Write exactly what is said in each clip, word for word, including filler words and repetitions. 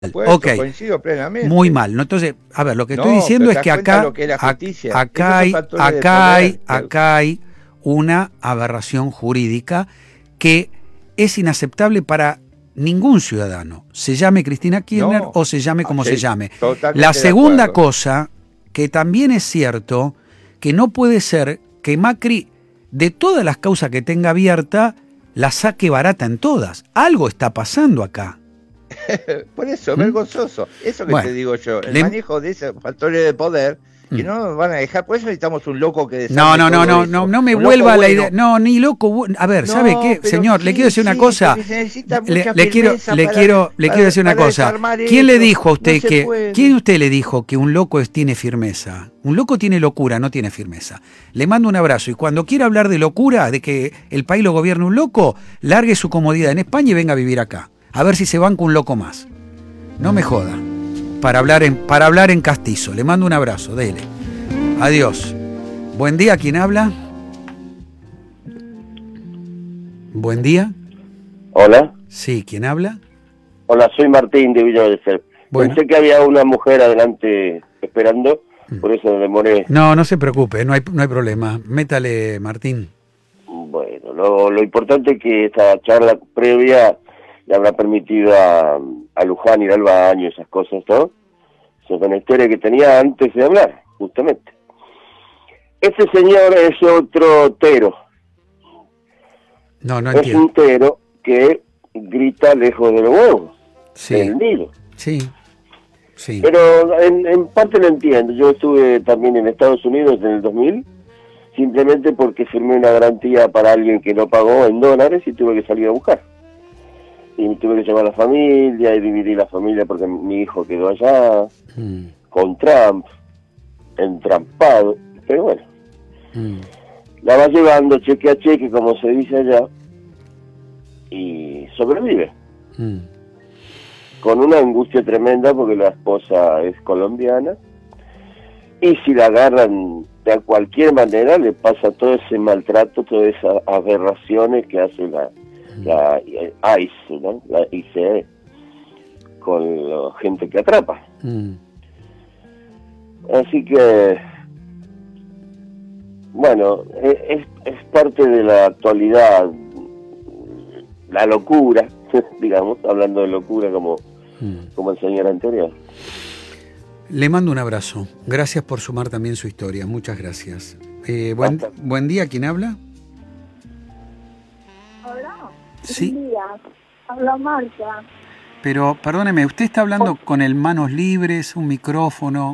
Supuesto, ok, coincido plenamente. Muy mal, ¿no? Entonces, a ver, lo que No, estoy diciendo pero es te que das cuenta acá, lo que es la justicia. acá, hay, Esos factores de acá, hay, poder que- acá hay una aberración jurídica que es inaceptable para ningún ciudadano, se llame Cristina Kirchner No, o se llame como sí, se llame. totalmente La de segunda acuerdo. cosa, que también es cierto, que no puede ser que Macri, de todas las causas que tenga abierta, la saque barata en todas. Algo está pasando acá. Por eso, ¿Mm? vergonzoso. Eso que Bueno, te digo yo, el le- manejo de esos factores de poder que Mm. no nos van a dejar. Por eso necesitamos un loco que No, desarme no, no, todo no, eso. no, no me Un vuelva loco la bueno. idea. No, ni loco. bu- A ver, ¿sabe No, qué, pero señor? Le sí, quiero decir una sí, cosa. porque se necesita Le, mucha le quiero, firmeza le para- quiero, le para- quiero decir una para cosa. desarmar ¿Quién le eso. dijo a usted No se que, puede. quién usted le dijo que un loco es- tiene firmeza? Un loco tiene locura, no tiene firmeza. Le mando un abrazo y cuando quiera hablar de locura, de que el país lo gobierne un loco, largue su comodidad en España y venga a vivir acá. A ver si se banca un loco más. No me joda. Para hablar en, para hablar en castizo. Le mando un abrazo, dele. Adiós. Buen día, ¿quién habla? Buen día. Hola. Sí, ¿quién habla? Hola, soy Martín de Villa Gesell. Bueno. Pensé que había una mujer adelante esperando, por eso me demoré. No, no se preocupe, no hay, no hay problema. Métale, Martín. Bueno, lo, lo importante es que esta charla previa le habrá permitido a, a Luján ir al baño, esas cosas, ¿no? Esa es una historia que tenía antes de hablar, justamente. Este señor es otro tero. No, no es entiendo. un tero que grita lejos de los huevos, Sí, del Nilo. sí, sí. Pero en, en parte lo entiendo. Yo estuve también en Estados Unidos en el dos mil, simplemente porque firmé una garantía para alguien que no pagó en dólares y tuve que salir a buscar. Y tuve que llamar a la familia y dividir la familia porque mi hijo quedó allá, Mm, con Trump, entrampado. Pero bueno, mm. la va llevando cheque a cheque, como se dice allá, y sobrevive. Mm. Con una angustia tremenda porque la esposa es colombiana y si la agarran de cualquier manera le pasa todo ese maltrato, todas esas aberraciones que hace la, la I C E, ¿no? La I C E con la gente que atrapa. Mm. Así que bueno, es, es parte de la actualidad, la locura, digamos, hablando de locura como Mm. como el señor anterior. Le mando un abrazo. Gracias por sumar también su historia. Muchas gracias. Eh, buen, Basta. buen día, ¿quién habla? Hola, Sí. buen día. Habla Marta. Pero, perdóneme, ¿usted está hablando con el manos libres, un micrófono?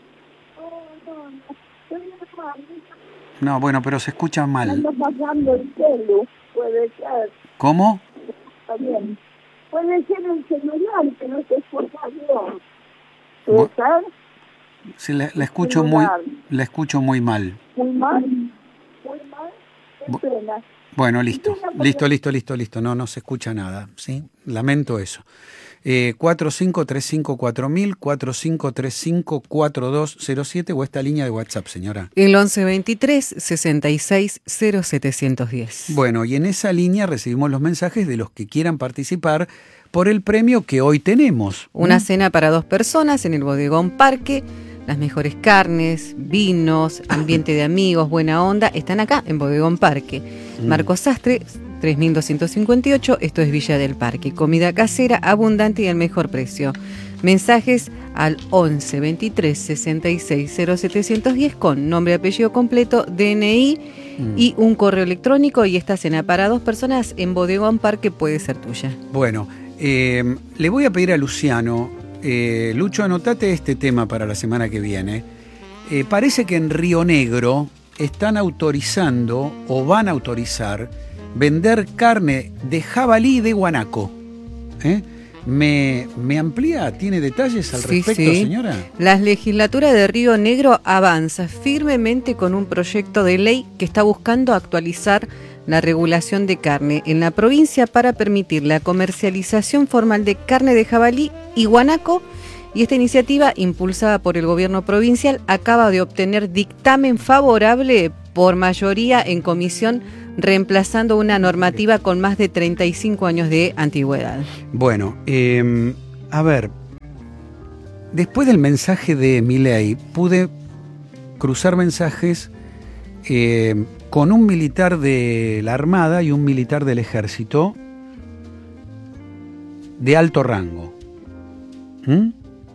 Oh, no, no, estoy llamando, No, bueno, pero se escucha mal. ando pasando el celu, puede ser, ¿Cómo? está bien. Puede ser el celular que no se escucha bien. ¿Puede Bu- ser? Sí, la, la escucho muy, Celular. la escucho muy mal. Muy mal, muy mal, qué Bu- pena. Bueno, listo, Sí, no, listo, listo, listo, listo. No, no se escucha nada, ¿sí? Lamento eso. Eh, cuatro cinco tres cinco cuatro mil, cuatro cinco tres cinco cuatro dos cero siete o esta línea de WhatsApp, señora. El once veintitrés sesenta y seis cero setecientos diez. Bueno, y en esa línea recibimos los mensajes de los que quieran participar por el premio que hoy tenemos. Una ¿Mm? cena para dos personas en el Bodegón Parque. Las mejores carnes, vinos, ambiente de amigos, buena onda, están acá en Bodegón Parque. Mm. Marcos Sastre, tres mil doscientos cincuenta y ocho, esto es Villa del Parque. Comida casera, abundante y al mejor precio. Mensajes al once veintitrés sesenta y seis cero setecientos diez con nombre, apellido completo, D N I Mm. y un correo electrónico, y esta cena para dos personas en Bodegón Parque puede ser tuya. Bueno, eh, le voy a pedir a Luciano, eh, Lucho, anotate este tema para la semana que viene. Eh, parece que en Río Negro están autorizando o van a autorizar vender carne de jabalí y de guanaco. ¿Eh? ¿Me, ¿Me amplía? ¿Tiene detalles al Sí, respecto, sí. señora? La legislatura de Río Negro avanza firmemente con un proyecto de ley que está buscando actualizar la regulación de carne en la provincia para permitir la comercialización formal de carne de jabalí y guanaco, y esta iniciativa, impulsada por el gobierno provincial, acaba de obtener dictamen favorable por mayoría en comisión, reemplazando una normativa con más de treinta y cinco años de antigüedad. Bueno, eh, a ver, después del mensaje de Milei, pude cruzar mensajes eh, con un militar de la Armada y un militar del Ejército de alto rango. ¿Mm?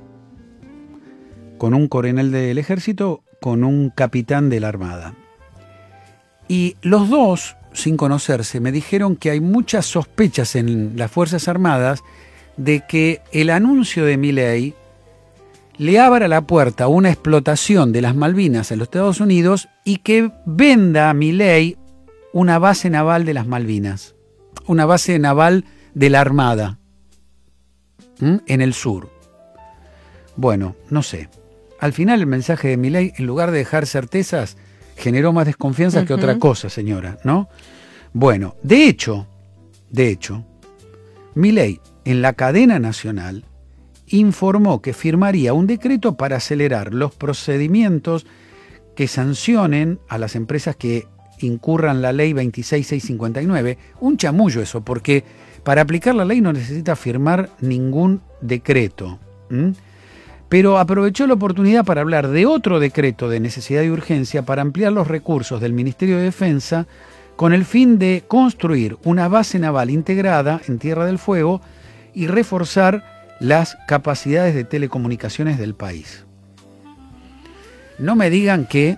Con un coronel del Ejército, con un capitán de la Armada. Y los dos, sin conocerse, me dijeron que hay muchas sospechas en las Fuerzas Armadas de que el anuncio de Milei le abra la puerta a una explotación de las Malvinas en los Estados Unidos y que venda a Milei una base naval de las Malvinas, una base naval de la Armada, ¿m? En el sur. Bueno, no sé. Al final el mensaje de Milei, en lugar de dejar certezas, generó más desconfianza uh-huh. que otra cosa, señora, ¿no? Bueno, de hecho, de hecho, Milei en la cadena nacional informó que firmaría un decreto para acelerar los procedimientos que sancionen a las empresas que incurran la ley veintiséis mil seiscientos cincuenta y nueve. Un chamullo eso, porque para aplicar la ley no necesita firmar ningún decreto. ¿Mm? Pero aprovechó la oportunidad para hablar de otro decreto de necesidad y urgencia para ampliar los recursos del Ministerio de Defensa con el fin de construir una base naval integrada en Tierra del Fuego y reforzar las capacidades de telecomunicaciones del país. No me digan que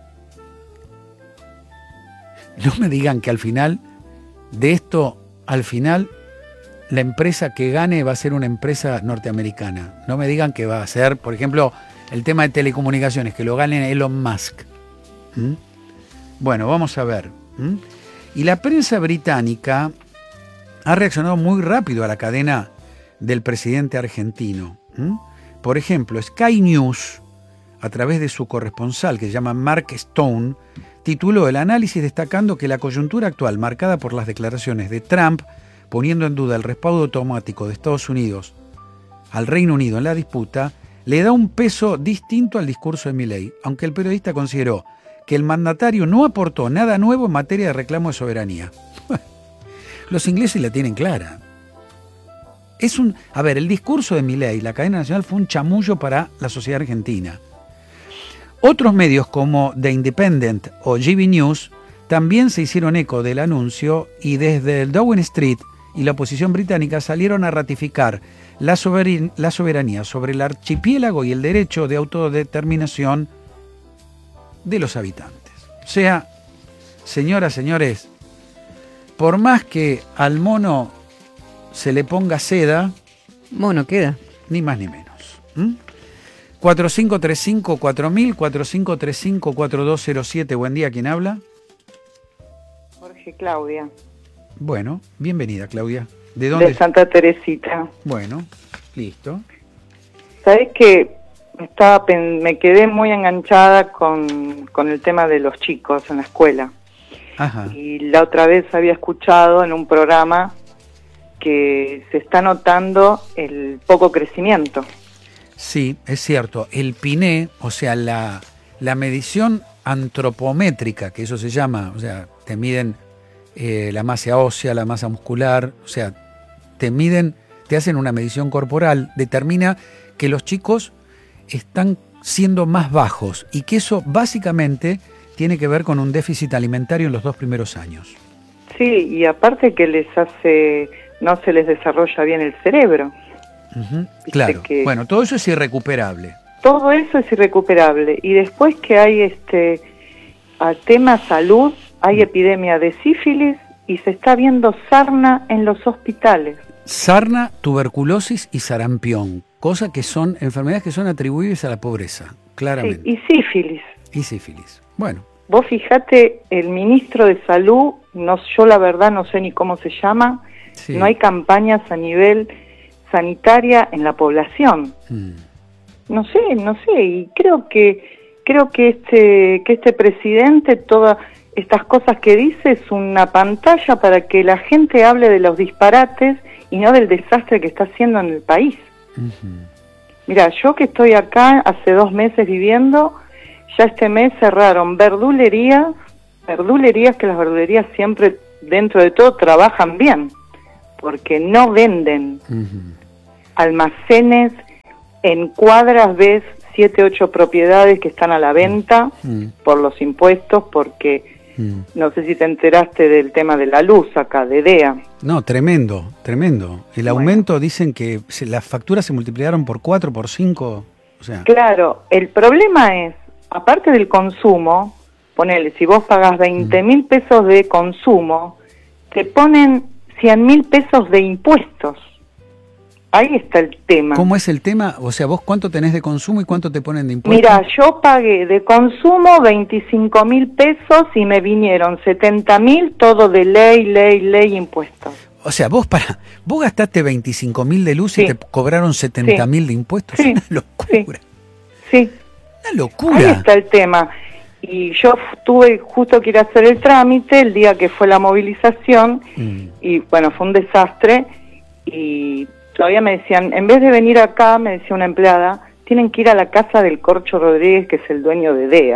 no me digan que al final de esto, al final la empresa que gane va a ser una empresa norteamericana. No me digan que va a ser, por ejemplo, el tema de telecomunicaciones, que lo gane Elon Musk. ¿Mm? Bueno, vamos a ver. ¿Mm? Y la prensa británica ha reaccionado muy rápido a la cadena del presidente argentino. ¿Mm? Por ejemplo, Sky News, a través de su corresponsal, que se llama Mark Stone, tituló el análisis destacando que la coyuntura actual, marcada por las declaraciones de Trump, poniendo en duda el respaldo automático de Estados Unidos al Reino Unido en la disputa, le da un peso distinto al discurso de Milei, aunque el periodista consideró que el mandatario no aportó nada nuevo en materia de reclamo de soberanía. Los ingleses la tienen clara. Es un, a ver, el discurso de Milei, la cadena nacional, fue un chamullo para la sociedad argentina. Otros medios como The Independent o G B News también se hicieron eco del anuncio y desde el Downing Street y la oposición británica salieron a ratificar la, soberan- la soberanía sobre el archipiélago y el derecho de autodeterminación de los habitantes. O sea, señoras, señores, por más que al mono se le ponga seda, mono queda. Ni más ni menos. ¿Mm? cuatro cinco tres cinco cuatro mil, cuatro cinco tres cinco cuatro dos cero siete. Buen día, ¿quién habla? Jorge, Claudia. Bueno, bienvenida, Claudia. ¿De dónde? De Santa Teresita. Bueno, listo. ¿Sabés que estaba, me quedé muy enganchada con, con el tema de los chicos en la escuela? Ajá. Y la otra vez había escuchado en un programa que se está notando el poco crecimiento. Sí, es cierto. El P I N E, o sea, la, la medición antropométrica, que eso se llama, o sea, te miden eh, la masa ósea, la masa muscular, o sea, te miden, te hacen una medición corporal, determina que los chicos están siendo más bajos y que eso básicamente tiene que ver con un déficit alimentario en los dos primeros años. Sí, y aparte que les hace, no se les desarrolla bien el cerebro. Uh-huh. Claro, que bueno, todo eso es irrecuperable. Todo eso es irrecuperable. Y después que hay este al tema salud, hay uh-huh. epidemia de sífilis y se está viendo sarna en los hospitales. Sarna, tuberculosis y sarampión, cosas que son enfermedades que son atribuibles a la pobreza, claramente. Sí, y sífilis. Y sífilis. Bueno. Vos fijate, el ministro de Salud, no, yo la verdad no sé ni cómo se llama, sí. No hay campañas a nivel sanitaria en la población. Mm. No sé, no sé, y creo que creo que este que este presidente, todas estas cosas que dice es una pantalla para que la gente hable de los disparates y no del desastre que está haciendo en el país. Uh-huh. Mira, yo que estoy acá hace dos meses viviendo, ya este mes cerraron verdulerías, verdulerías que las verdulerías siempre dentro de todo trabajan bien, porque no venden. Uh-huh. Almacenes, en cuadras ves siete, ocho propiedades que están a la venta Mm. por los impuestos, porque Mm. no sé si te enteraste del tema de la luz acá, de D E A. No, tremendo, tremendo. El Bueno. aumento, dicen que se, las facturas se multiplicaron por cuatro, por cinco. O sea, Claro, el problema es, aparte del consumo, ponele, si vos pagás veinte mil pesos de consumo, te ponen cien mil pesos de impuestos. Ahí está el tema. ¿cómo es el tema? O sea, ¿vos cuánto tenés de consumo y cuánto te ponen de impuestos? Mira, yo pagué de consumo veinticinco mil pesos y me vinieron setenta mil, todo de ley, ley, ley, impuestos. O sea, vos para vos gastaste veinticinco mil de luz Sí. y te cobraron setenta mil de impuestos. Sí. Una locura. Sí, Una locura. ahí está el tema. Y yo f- tuve justo que ir a hacer el trámite el día que fue la movilización Mm. y bueno, fue un desastre y todavía me decían, en vez de venir acá, me decía una empleada, tienen que ir a la casa del Corcho Rodríguez, que es el dueño de D E A.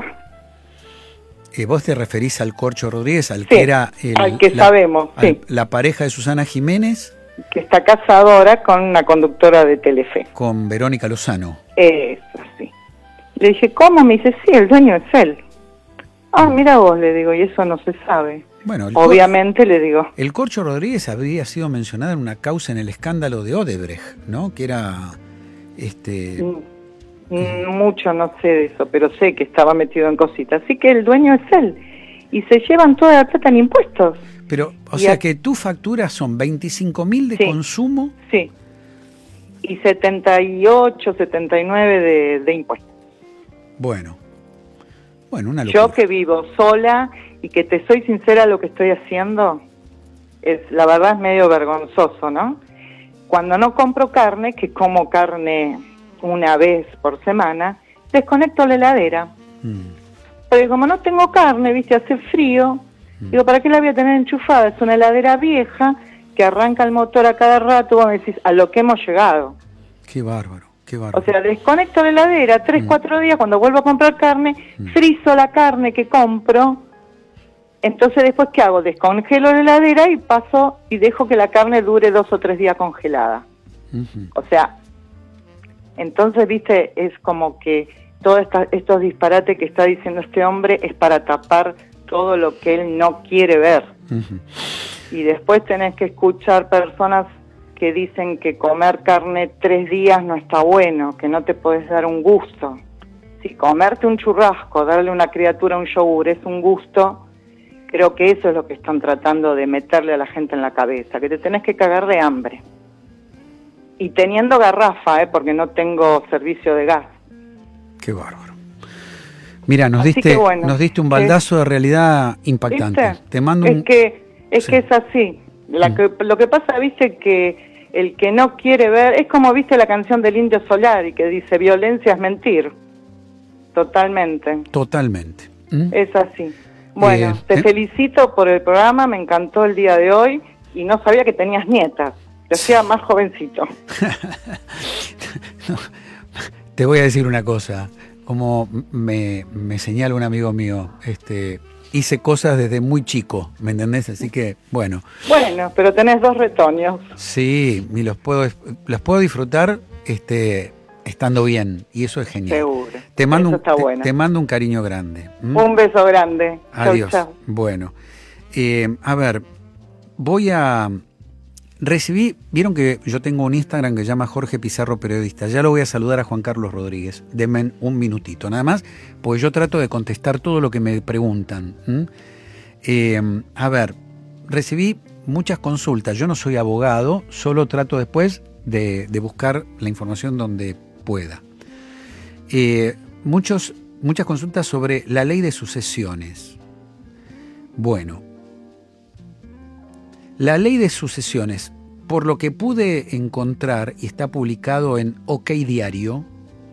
Eh, vos te referís al Corcho Rodríguez, al Sí, que era el- al que sabemos, al- sí. la pareja de Susana Jiménez Que está casado ahora con una conductora de Telefe. con Verónica Lozano. Eso, sí. Le dije, ¿cómo? Me dice, sí, el dueño es él. Ah, mira vos, le digo, y eso no se sabe. Bueno, el, Cor- Obviamente, le digo, el Corcho Rodríguez había sido mencionado en una causa en el escándalo de Odebrecht, ¿no? Que era este mm, mm, mucho no sé de eso, pero sé que estaba metido en cositas. Así que el dueño es él. Y se llevan toda la plata en impuestos. pero o y sea a- que tus facturas son veinticinco mil de Sí. consumo. Sí. Y setenta y ocho, setenta y nueve de, de impuestos. Bueno. Bueno, una locura. Yo que vivo sola y que te soy sincera, lo que estoy haciendo es, la verdad es medio vergonzoso, ¿no? Cuando no compro carne, que como carne una vez por semana, desconecto la heladera. Mm. Porque como no tengo carne, viste, hace frío, digo, ¿para qué la voy a tener enchufada? Es una heladera vieja que arranca el motor a cada rato, vos me decís, a lo que hemos llegado. Qué bárbaro, qué bárbaro. O sea, desconecto la heladera, tres, Mm. cuatro días, cuando vuelvo a comprar carne, Mm. frizo la carne que compro, entonces después, ¿qué hago? Descongelo la heladera y paso y dejo que la carne dure dos o tres días congelada. Ujú. O sea, entonces, viste, es como que todos esta- estos disparates que está diciendo este hombre es para tapar todo lo que él no quiere ver. Ujú. Y después tenés que escuchar personas que dicen que comer carne tres días no está bueno, que no te podés dar un gusto. Si comerte un churrasco, darle a una criatura un yogur es un gusto, creo que eso es lo que están tratando de meterle a la gente en la cabeza, que te tenés que cagar de hambre. Y teniendo garrafa, ¿eh? Porque no tengo servicio de gas. Qué bárbaro. Mira, nos Así diste, que bueno, nos diste un ¿sí? baldazo de realidad impactante. ¿Viste? Te mando es un que es Sí. que es así. La Mm. que, lo que pasa, viste, que el que no quiere ver, es como viste la canción del Indio Solari que dice violencia es mentir. Totalmente. totalmente. ¿Mm? Es así. Bueno, Eh, te eh. felicito por el programa, me encantó el día de hoy y no sabía que tenías nietas. Te hacía más jovencito. No, te voy a decir una cosa, como me, me señala un amigo mío, este, hice cosas desde muy chico, ¿me entendés? Así que, bueno, Bueno, pero tenés dos retoños. sí, y los puedo, los puedo disfrutar este, estando bien, y eso es genial. Seguro. Te mando, Eso un, está te- bueno. te mando un cariño grande. ¿Mm? Un beso grande. Chau, Adiós. chau. Bueno, eh, a ver, voy a... Recibí, vieron que yo tengo un Instagram que se llama Jorge Pizarro Periodista. Ya lo voy a saludar a Juan Carlos Rodríguez. Denme un minutito, nada más, porque yo trato de contestar todo lo que me preguntan. ¿Mm? Eh, a ver, recibí muchas consultas. Yo no soy abogado, solo trato después de, de buscar la información donde pueda. Eh, muchos, muchas consultas sobre la ley de sucesiones. Bueno, la ley de sucesiones, por lo que pude encontrar y está publicado en OK Diario,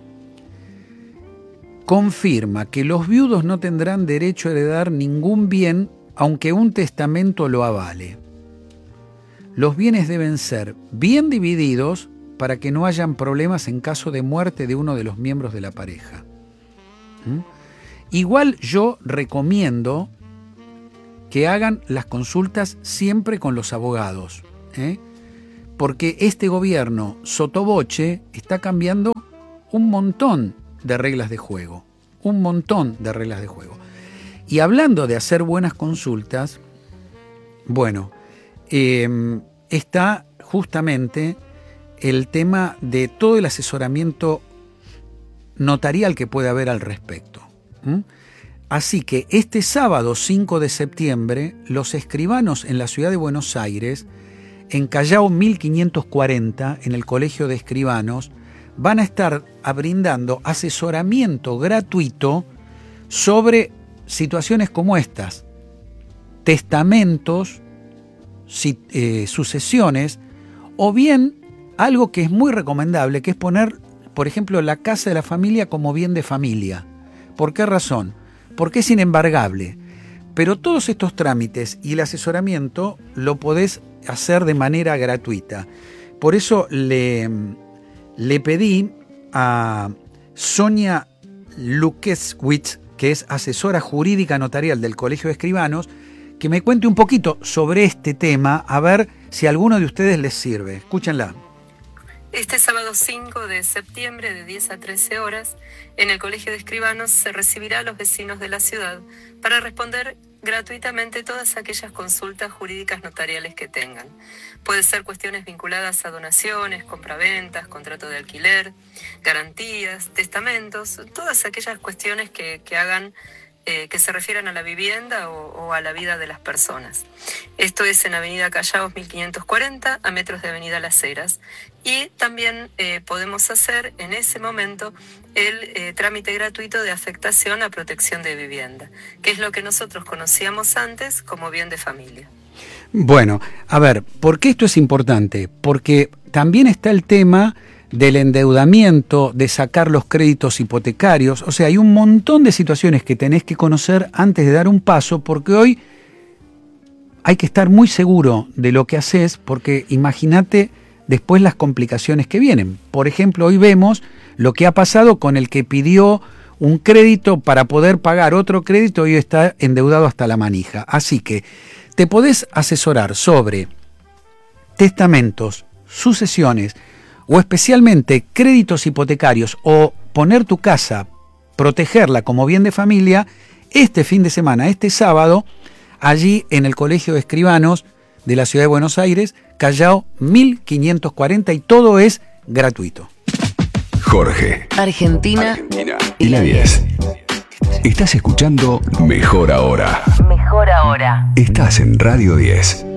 confirma que los viudos no tendrán derecho a heredar ningún bien aunque un testamento lo avale. Los bienes deben ser bien divididos para que no hayan problemas en caso de muerte de uno de los miembros de la pareja. ¿Mm? Igual yo recomiendo que hagan las consultas siempre con los abogados, ¿eh? Porque este gobierno sotoboche está cambiando un montón de reglas de juego, un montón de reglas de juego. Y hablando de hacer buenas consultas, bueno, eh, está justamente el tema de todo el asesoramiento notarial que puede haber al respecto. ¿Mm? Así que este sábado cinco de septiembre, los escribanos en la ciudad de Buenos Aires, en Callao mil quinientos cuarenta, en el Colegio de Escribanos, van a estar brindando asesoramiento gratuito sobre situaciones como estas: testamentos, si, eh, sucesiones, o bien algo que es muy recomendable, que es poner, por ejemplo, la casa de la familia como bien de familia. ¿Por qué razón? Porque es inembargable. Pero todos estos trámites y el asesoramiento lo podés hacer de manera gratuita. Por eso le, le pedí a Sonia Lukeszewicz, que es asesora jurídica notarial del Colegio de Escribanos, que me cuente un poquito sobre este tema, a ver si a alguno de ustedes les sirve. Escúchenla. Este sábado cinco de septiembre, de diez a trece horas, en el Colegio de Escribanos se recibirá a los vecinos de la ciudad para responder gratuitamente todas aquellas consultas jurídicas notariales que tengan. Puede ser cuestiones vinculadas a donaciones, compraventas, contrato de alquiler, garantías, testamentos, todas aquellas cuestiones que, que hagan Eh, que se refieran a la vivienda o, o a la vida de las personas. Esto es en Avenida Callao mil quinientos cuarenta, a metros de Avenida Las Heras. Y también eh, podemos hacer en ese momento el eh, trámite gratuito de afectación a protección de vivienda, que es lo que nosotros conocíamos antes como bien de familia. Bueno, a ver, ¿por qué esto es importante? Porque también está el tema del endeudamiento, de sacar los créditos hipotecarios. O sea, hay un montón de situaciones que tenés que conocer antes de dar un paso, porque hoy hay que estar muy seguro de lo que haces, porque imagínate después las complicaciones que vienen. Por ejemplo, hoy vemos lo que ha pasado con el que pidió un crédito para poder pagar otro crédito y hoy está endeudado hasta la manija. Así que te podés asesorar sobre testamentos, sucesiones, o especialmente créditos hipotecarios, o poner tu casa, protegerla como bien de familia, este fin de semana, este sábado, allí en el Colegio de Escribanos de la Ciudad de Buenos Aires, Callao mil quinientos cuarenta, y todo es gratuito. Jorge, Argentina, Argentina y la diez. Estás escuchando Mejor Ahora. Mejor Ahora. Estás en Radio diez.